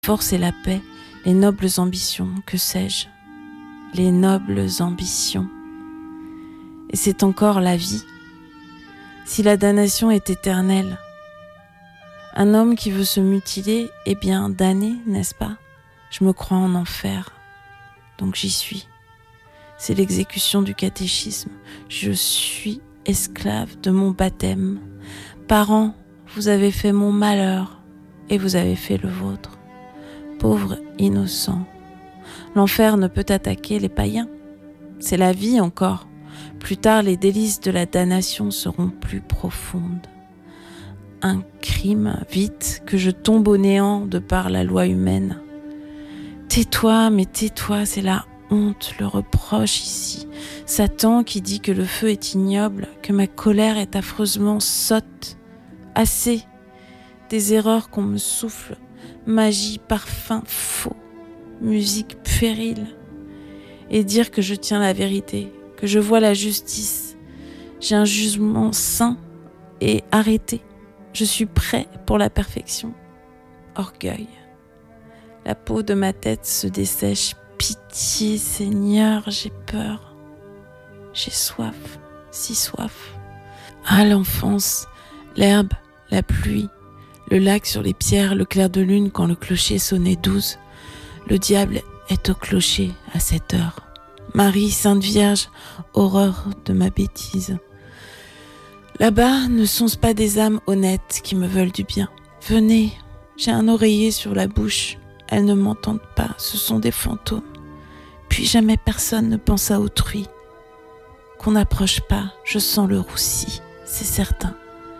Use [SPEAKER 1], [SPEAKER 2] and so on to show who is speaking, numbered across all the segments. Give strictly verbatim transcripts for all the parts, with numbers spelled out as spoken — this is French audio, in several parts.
[SPEAKER 1] force et la paix, les nobles ambitions, que sais-je, les nobles ambitions. Et c'est encore la vie. Si la damnation est éternelle, un homme qui veut se mutiler est bien damné, n'est-ce pas? Je me crois en enfer, donc j'y suis. C'est l'exécution du catéchisme. Je suis esclave de mon baptême. Parents, vous avez fait mon malheur et vous avez fait le vôtre. Pauvre innocent, l'enfer ne peut attaquer les païens. C'est la vie encore. Plus tard, les délices de la damnation seront plus profondes. Un crime, vite, que je tombe au néant de par la loi humaine. Tais-toi, mais tais-toi, c'est la honte, le reproche ici. Satan qui dit que le feu est ignoble, que ma colère est affreusement sotte. Assez des erreurs qu'on me souffle. Magie, parfum faux, musique puérile. Et dire que je tiens la vérité, que je vois la justice. J'ai un jugement saint et arrêté. Je suis prêt pour la perfection. Orgueil. La peau de ma tête se dessèche. Pitié, Seigneur, j'ai peur. J'ai soif, si soif. Ah, l'enfance, l'herbe, la pluie. Le lac sur les pierres, le clair de lune quand le clocher sonnait douze. Le diable est au clocher à cette heure. Marie, Sainte Vierge, horreur de ma bêtise. Là-bas ne sont-ce pas des âmes honnêtes qui me veulent du bien. Venez, j'ai un oreiller sur la bouche. Elles ne m'entendent pas, ce sont des fantômes. Puis jamais personne ne pense à autrui. Qu'on n'approche pas, je sens le roussi, c'est certain.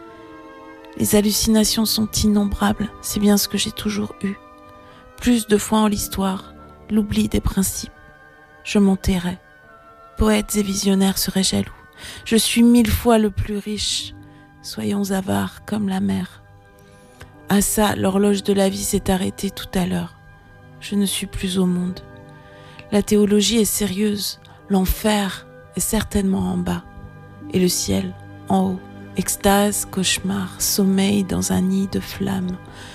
[SPEAKER 1] Les hallucinations sont innombrables, c'est bien ce que j'ai toujours eu. Plus de fois en l'histoire, l'oubli des principes. Je m'en tairais. Poètes et visionnaires seraient jaloux. Je suis mille fois le plus riche. Soyons avares comme la mer. Ah ça, l'horloge de la vie s'est arrêtée tout à l'heure. Je ne suis plus au monde. La théologie est sérieuse. L'enfer est certainement en bas. Et le ciel en haut. Extase, cauchemar, sommeil dans un nid de flammes.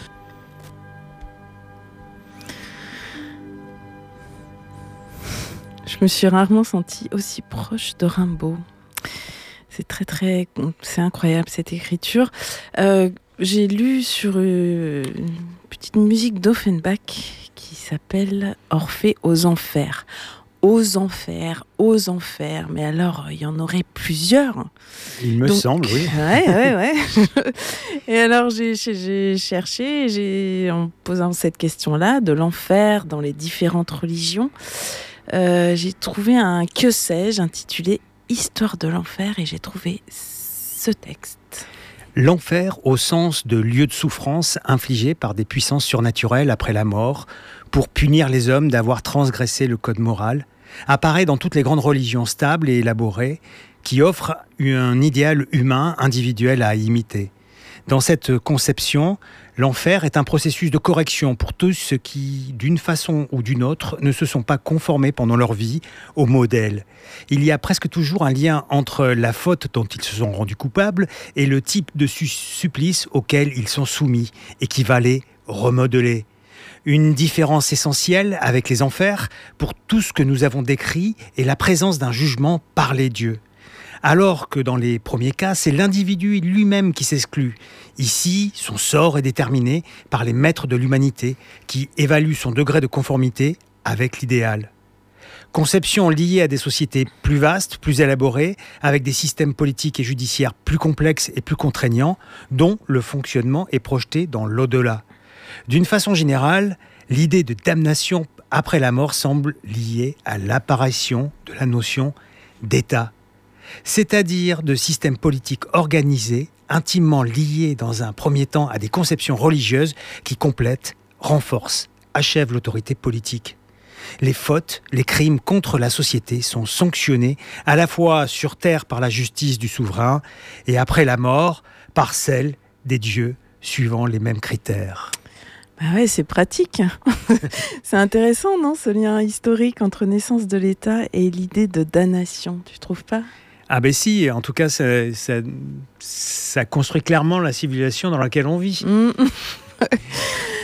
[SPEAKER 1] Je me suis rarement sentie aussi proche de Rimbaud. C'est très très, c'est incroyable cette écriture. Euh, j'ai lu sur une petite musique d'Offenbach qui s'appelle Orphée aux enfers. Aux enfers, aux enfers. Mais alors, il y en aurait plusieurs.
[SPEAKER 2] Il me
[SPEAKER 1] Donc,
[SPEAKER 2] semble, oui.
[SPEAKER 1] Ouais, ouais, ouais. Et alors, j'ai, j'ai cherché, j'ai, en posant cette question-là, de l'enfer dans les différentes religions, euh, j'ai trouvé un « Que sais-je » intitulé « Histoire de l'enfer » et j'ai trouvé ce texte.
[SPEAKER 2] L'enfer au sens de lieu de souffrance infligé par des puissances surnaturelles après la mort pour punir les hommes d'avoir transgressé le code moral apparaît dans toutes les grandes religions stables et élaborées qui offrent un idéal humain individuel à imiter. Dans cette conception, l'enfer est un processus de correction pour tous ceux qui, d'une façon ou d'une autre, ne se sont pas conformés pendant leur vie au modèle. Il y a presque toujours un lien entre la faute dont ils se sont rendus coupables et le type de su- supplice auquel ils sont soumis et qui va les remodeler. Une différence essentielle avec les enfers pour tout ce que nous avons décrit est la présence d'un jugement par les dieux. Alors que dans les premiers cas, c'est l'individu lui-même qui s'exclut. Ici, son sort est déterminé par les maîtres de l'humanité qui évaluent son degré de conformité avec l'idéal. Conception liée à des sociétés plus vastes, plus élaborées, avec des systèmes politiques et judiciaires plus complexes et plus contraignants, dont le fonctionnement est projeté dans l'au-delà. D'une façon générale, l'idée de damnation après la mort semble liée à l'apparition de la notion d'État, c'est-à-dire de systèmes politiques organisés, intimement liés dans un premier temps à des conceptions religieuses qui complètent, renforcent, achèvent l'autorité politique. Les fautes, les crimes contre la société sont sanctionnés à la fois sur terre par la justice du souverain et après la mort par celle des dieux, suivant les mêmes critères.
[SPEAKER 1] Bah ouais, c'est pratique. C'est intéressant, non, ce lien historique entre naissance de l'État et l'idée de damnation, tu trouves pas ?
[SPEAKER 2] Ah ben si, en tout cas, ça, ça, ça construit clairement la civilisation dans laquelle on vit.
[SPEAKER 1] Mmh.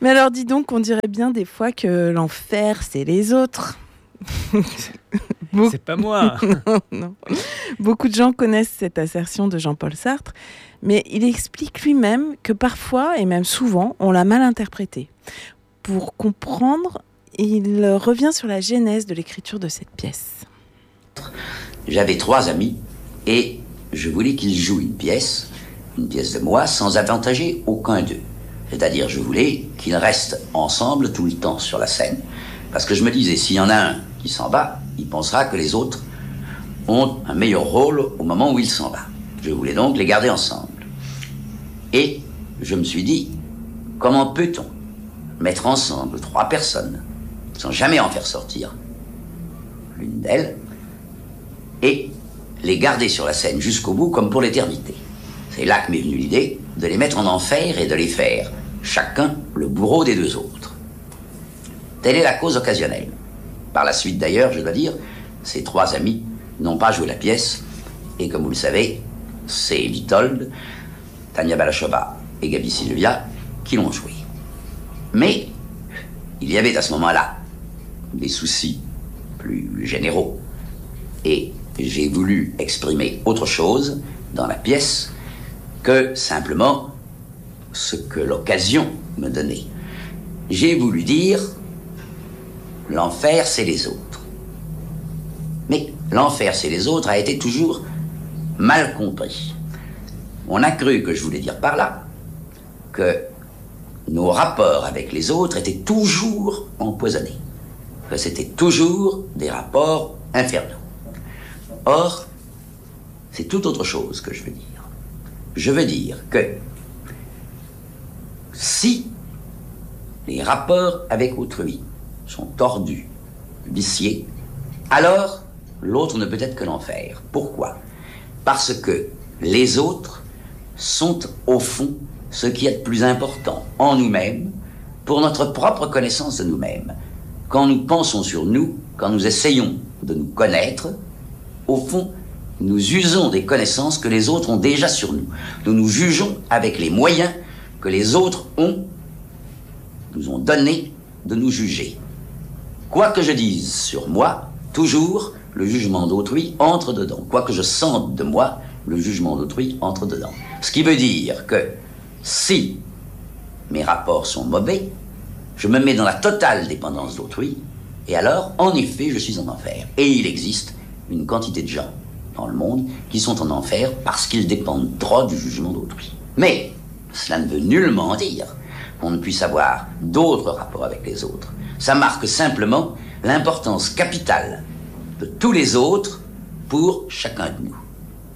[SPEAKER 1] Mais alors dis donc, on dirait bien des fois que l'enfer, c'est les autres.
[SPEAKER 2] Beaucoup... C'est pas moi.
[SPEAKER 1] non, non. Beaucoup de gens connaissent cette assertion de Jean-Paul Sartre, mais il explique lui-même que parfois, et même souvent, on l'a mal interprété. Pour comprendre, il revient sur la genèse de l'écriture de cette pièce.
[SPEAKER 3] J'avais trois amis et je voulais qu'ils jouent une pièce, une pièce de moi, sans avantager aucun d'eux. C'est-à-dire, je voulais qu'ils restent ensemble tout le temps sur la scène. Parce que je me disais, s'il y en a un qui s'en va, il pensera que les autres ont un meilleur rôle au moment où il s'en va. Je voulais donc les garder ensemble. Et je me suis dit, comment peut-on mettre ensemble trois personnes sans jamais en faire sortir l'une d'elles et les garder sur la scène jusqu'au bout comme pour l'éternité. C'est là que m'est venue l'idée de les mettre en enfer et de les faire chacun le bourreau des deux autres. Telle est la cause occasionnelle. Par la suite d'ailleurs, je dois dire, ces trois amis n'ont pas joué la pièce et comme vous le savez, c'est Vitold, Tania Balachova et Gabi Silvia qui l'ont joué. Mais il y avait à ce moment-là des soucis plus généraux et j'ai voulu exprimer autre chose dans la pièce que simplement ce que l'occasion me donnait. J'ai voulu dire l'enfer c'est les autres. Mais l'enfer c'est les autres a été toujours mal compris. On a cru que je voulais dire par là que nos rapports avec les autres étaient toujours empoisonnés, que c'était toujours des rapports infernaux. Or, c'est tout autre chose que je veux dire. Je veux dire que si les rapports avec autrui sont tordus, viciés, alors l'autre ne peut être que l'enfer. Pourquoi ? Parce que les autres sont au fond ce qui est de plus important en nous-mêmes pour notre propre connaissance de nous-mêmes. Quand nous pensons sur nous, quand nous essayons de nous connaître, au fond, nous usons des connaissances que les autres ont déjà sur nous. Nous nous jugeons avec les moyens que les autres ont, nous ont donné de nous juger. Quoi que je dise sur moi, toujours le jugement d'autrui entre dedans. Quoi que je sente de moi, le jugement d'autrui entre dedans. Ce qui veut dire que si mes rapports sont mauvais, je me mets dans la totale dépendance d'autrui, et alors, en effet, je suis en enfer. Et il existe une quantité de gens dans le monde qui sont en enfer parce qu'ils dépendent trop du jugement d'autrui. Mais cela ne veut nullement dire qu'on ne puisse avoir d'autres rapports avec les autres. Ça marque simplement l'importance capitale de tous les autres pour chacun de nous.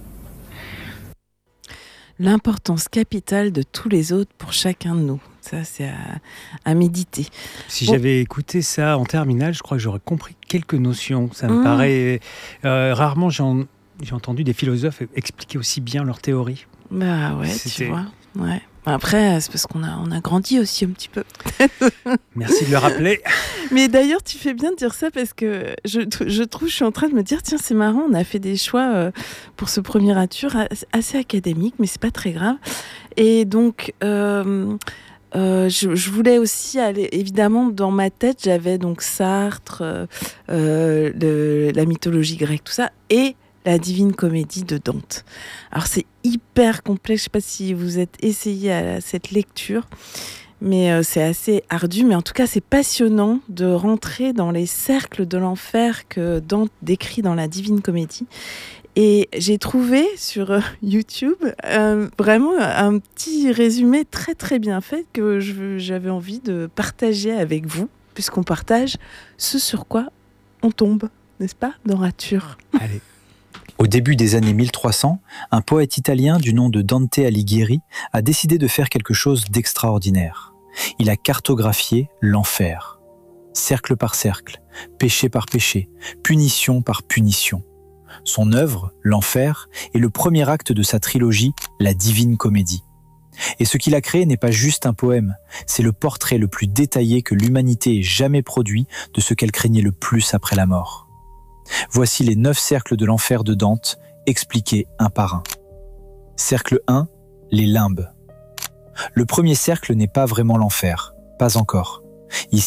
[SPEAKER 1] L'importance capitale de tous les autres pour chacun de nous. Ça, c'est à, à méditer.
[SPEAKER 2] Si
[SPEAKER 1] bon.
[SPEAKER 2] j'avais écouté ça en terminale, je crois que j'aurais compris quelques notions. Ça me mmh. paraît... Euh, rarement, j'ai, en, j'ai entendu des philosophes expliquer aussi bien leur théorie.
[SPEAKER 1] Bah ouais, C'était... tu vois. Ouais. Après, c'est parce qu'on a, on a grandi aussi un petit peu.
[SPEAKER 2] Merci de le rappeler.
[SPEAKER 1] Mais d'ailleurs, tu fais bien de dire ça parce que je, je trouve, je suis en train de me dire, tiens, c'est marrant, on a fait des choix euh, pour ce premier Rature assez académique, mais c'est pas très grave. Et donc, euh, euh, je, je voulais aussi aller, évidemment, dans ma tête, j'avais donc Sartre, euh, euh, le, la mythologie grecque, tout ça, et la Divine Comédie de Dante. Alors c'est hyper complexe, je ne sais pas si vous êtes essayé à cette lecture, mais euh, c'est assez ardu, mais en tout cas c'est passionnant de rentrer dans les cercles de l'enfer que Dante décrit dans la Divine Comédie. Et j'ai trouvé sur euh, YouTube euh, vraiment un petit résumé très très bien fait que je, j'avais envie de partager avec vous, puisqu'on partage ce sur quoi on tombe, n'est-ce pas, dans Rature.
[SPEAKER 2] Allez.
[SPEAKER 4] Au début des années mille trois cents, un poète italien du nom de Dante Alighieri a décidé de faire quelque chose d'extraordinaire. Il a cartographié l'enfer. Cercle par cercle, péché par péché, punition par punition. Son œuvre, l'enfer, est le premier acte de sa trilogie, la Divine Comédie. Et ce qu'il a créé n'est pas juste un poème, c'est le portrait le plus détaillé que l'humanité ait jamais produit de ce qu'elle craignait le plus après la mort. Voici les neuf cercles de l'enfer de Dante, expliqués un par un. Cercle un, les limbes. Le premier cercle n'est pas vraiment l'enfer. Pas encore.